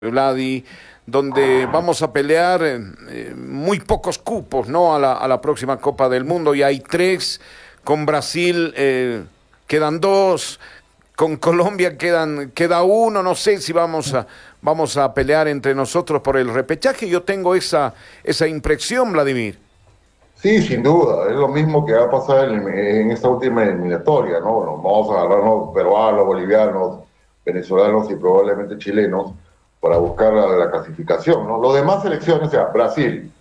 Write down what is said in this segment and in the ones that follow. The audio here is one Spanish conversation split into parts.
Vladi, donde vamos a pelear muy pocos cupos, ¿no? a la próxima Copa del Mundo, y hay 3, con Brasil quedan 2, con Colombia queda 1, no sé si vamos a pelear entre nosotros por el repechaje. Yo tengo esa impresión, Vladimir. Sí, sin duda, es lo mismo que va a pasar en esta última eliminatoria, ¿no? Nos vamos a agarrarnos peruanos, bolivianos, venezolanos y probablemente chilenos para buscar la clasificación, ¿no? Los demás selecciones, o sea, Brasil,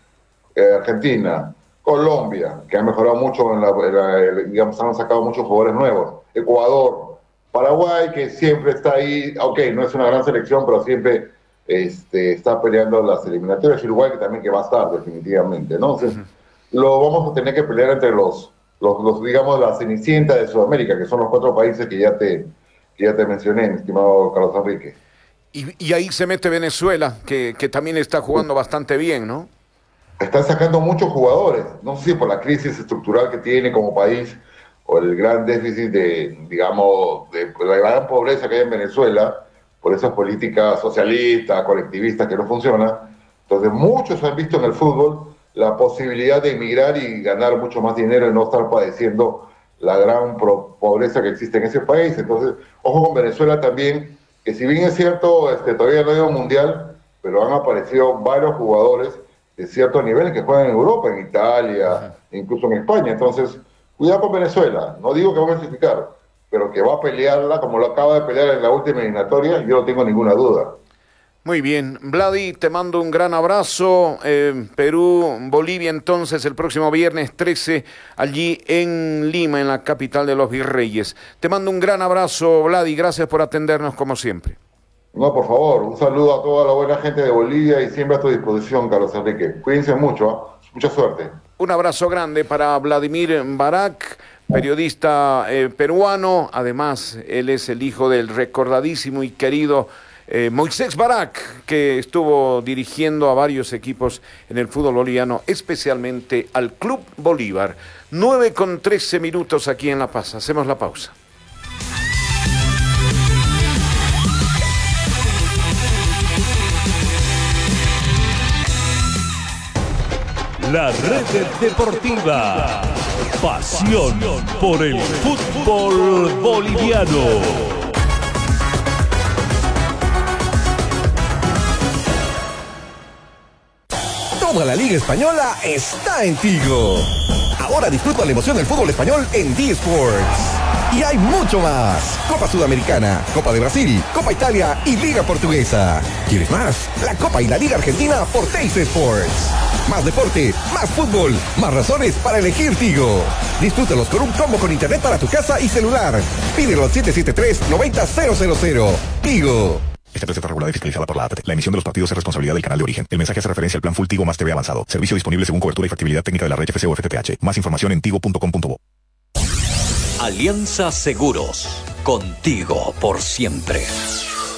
Argentina, Colombia, que han mejorado mucho, digamos, han sacado muchos jugadores nuevos, Ecuador, Paraguay, que siempre está ahí, ok, no es una gran selección, pero siempre está peleando las eliminatorias, y Uruguay que va a estar definitivamente, ¿no? Entonces, lo vamos a tener que pelear entre los digamos, la cenicienta de Sudamérica, que son los 4 países que ya te mencioné, mi estimado Carlos Enrique. Y ahí se mete Venezuela, que también está jugando bastante bien, ¿no? Están sacando muchos jugadores, no sé si por la crisis estructural que tiene como país o el gran déficit digamos, de la gran pobreza que hay en Venezuela, por esas políticas socialistas, colectivistas que no funcionan. Entonces muchos han visto en el fútbol la posibilidad de emigrar y ganar mucho más dinero y no estar padeciendo la gran pobreza que existe en ese país. Entonces, ojo con Venezuela también, que si bien es cierto, todavía no hay un mundial, pero han aparecido varios jugadores de cierto nivel que juegan en Europa, en Italia, incluso en España. Entonces, cuidado con Venezuela. No digo que va a clasificar, pero que va a pelearla como lo acaba de pelear en la última eliminatoria, yo no tengo ninguna duda. Muy bien, Vladi, te mando un gran abrazo. Perú, Bolivia, entonces el próximo viernes 13, allí en Lima, en la capital de los Virreyes. Te mando un gran abrazo, Vladi, gracias por atendernos como siempre. No, por favor, un saludo a toda la buena gente de Bolivia y siempre a tu disposición, Carlos Enrique. Cuídense mucho, ¿eh? Mucha suerte. Un abrazo grande para Vladimir Barak, periodista peruano. Además, él es el hijo del recordadísimo y querido Moisés Barak, que estuvo dirigiendo a varios equipos en el fútbol boliviano, especialmente al Club Bolívar. 9:13 aquí en La Paz. Hacemos la pausa. La Red Deportiva. Pasión por el fútbol boliviano. Toda la Liga Española está en Tigo. Ahora disfruta la emoción del fútbol español en D-Sports. Y hay mucho más. Copa Sudamericana, Copa de Brasil, Copa Italia y Liga Portuguesa. ¿Quieres más? La Copa y la Liga Argentina por Teis Sports. Más deporte, más fútbol, más razones para elegir Tigo. Disfrútalos con un combo con internet para tu casa y celular. Pídelo al 773-90000. Tigo. Esta receta regulada y fiscalizada por la APT. La emisión de los partidos es responsabilidad del canal de origen. El mensaje hace referencia al plan Full Tigo más TV avanzado. Servicio disponible según cobertura y factibilidad técnica de la red FC o FTTH. Más información en tigo.com.bo. Alianza Seguros. Contigo por siempre.